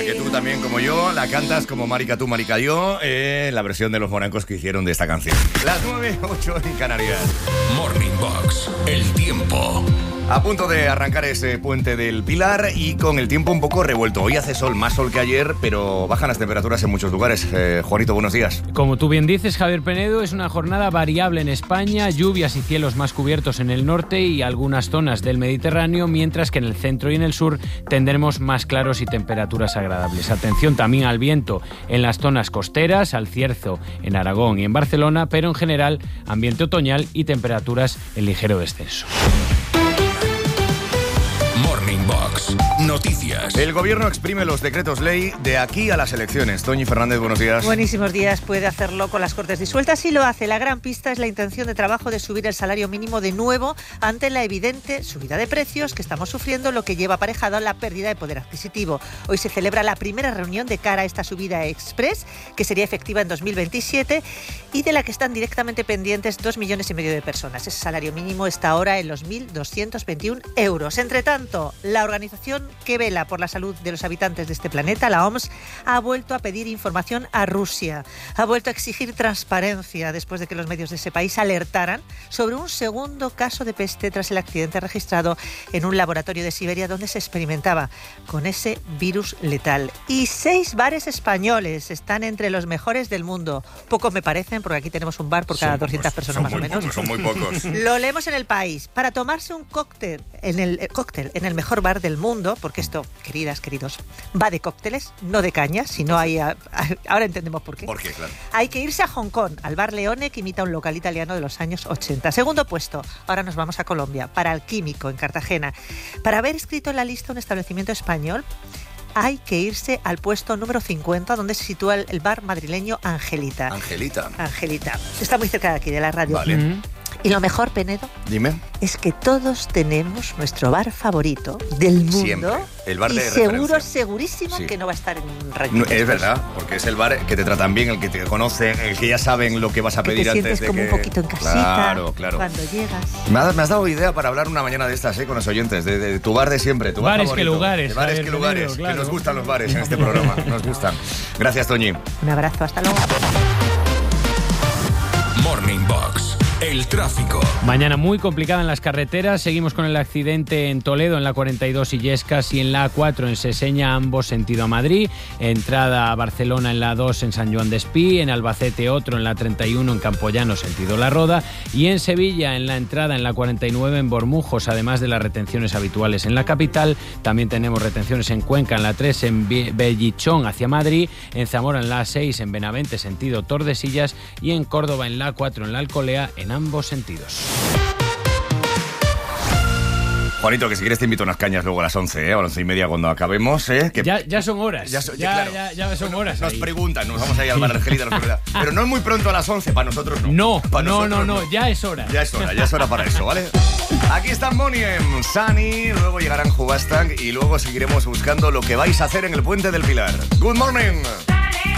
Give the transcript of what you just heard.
que tú también, como yo, la cantas como Marica tú, Marica yo, la versión de los morancos que hicieron de esta canción. Las 9:08 en Canarias. Morning Box, el tiempo. A punto de arrancar ese puente del Pilar y con el tiempo un poco revuelto. Hoy hace sol, más sol que ayer, pero bajan las temperaturas en muchos lugares. Juanito, buenos días. Como tú bien dices, Javier Penedo, es una jornada variable en España, lluvias y cielos más cubiertos en el norte y algunas zonas del Mediterráneo, mientras que en el centro y en el sur tendremos más claros y temperaturas agradables. Atención también al viento en las zonas costeras, al cierzo en Aragón y en Barcelona, pero en general ambiente otoñal y temperaturas en ligero descenso. Morning Box, noticias. El gobierno exprime los decretos ley de aquí a las elecciones. Toñi Fernández, buenos días. Buenísimos días. Puede hacerlo con las Cortes disueltas y lo hace. La gran pista es la intención de trabajo de subir el salario mínimo de nuevo ante la evidente subida de precios que estamos sufriendo, lo que lleva aparejado a la pérdida de poder adquisitivo. Hoy se celebra la primera reunión de cara a esta subida express, que sería efectiva en 2027 y de la que están directamente pendientes 2,5 millones de personas. Ese salario mínimo está ahora en los 1.221 euros. Entre tanto, la organización que vela por la salud de los habitantes de este planeta, la OMS, ha vuelto a pedir información a Rusia. Ha vuelto a exigir transparencia después de que los medios de ese país alertaran sobre un segundo caso de peste tras el accidente registrado en un laboratorio de Siberia donde se experimentaba con ese virus letal. Y 6 bares españoles están entre los mejores del mundo. Pocos me parecen, porque aquí tenemos un bar por cada 200 personas más o menos. Son muy pocos. Lo leemos en El País. Para tomarse un cóctel en el mejor bar del mundo, porque esto, queridas, queridos, va de cócteles, no de cañas, sino hay... Ahora entendemos por qué. ¿Por qué? Claro. Hay que irse a Hong Kong, al bar Leone, que imita un local italiano de los años 80. Segundo puesto, ahora nos vamos a Colombia, para Alquímico, en Cartagena. Para haber escrito en la lista un establecimiento español, hay que irse al puesto número 50, donde se sitúa el bar madrileño Angelita. Angelita. Está muy cerca de aquí, de la radio. Vale. Y lo mejor, Penedo, Dime. es que todos tenemos nuestro bar favorito del mundo. Siempre. El bar y de seguro, referencia. segurísimo Sí. que no va a estar en un ranking. No, es verdad, porque es el bar que te tratan bien, el que te conocen, el que ya saben lo que vas a Que pedir te antes sientes de como que... un poquito en casita Claro. cuando llegas. Me has dado idea para hablar una mañana de estas, con los oyentes, de tu bar de siempre, tu bar Bares favorito. que lugares, De bares Javier que lugares, Penedo, claro. que nos gustan los bares en este programa, nos gustan. Gracias, Toñi. Un abrazo, hasta luego. Morning Box, el tráfico. Mañana muy complicada en las carreteras. Seguimos con el accidente en Toledo, en la 42 Illescas, y en la A4 en Seseña, ambos sentido a Madrid. Entrada a Barcelona en la 2 en San Joan d'Espí. En Albacete otro en la 31 en Campoyano, sentido La Roda. Y en Sevilla, en la entrada en la 49 en Bormujos, además de las retenciones habituales en la capital. También tenemos retenciones en Cuenca, en la 3 en Bellichón hacia Madrid. En Zamora en la 6 en Benavente, sentido Tordesillas. Y en Córdoba en la 4 en la Alcolea, en ambos sentidos. Juanito, que si quieres te invito a unas cañas luego a las 11, a las 11:30 cuando acabemos, que... Ya son horas. Ya son horas. Nos ahí. preguntan, nos vamos a ir al bar Argelita, pero no es muy pronto a las 11, para nosotros no. No, ya es hora. Ya es hora para eso, ¿vale? Aquí están Boniem, Sunny, luego llegarán Hubastang y luego seguiremos buscando lo que vais a hacer en el Puente del Pilar. Good morning.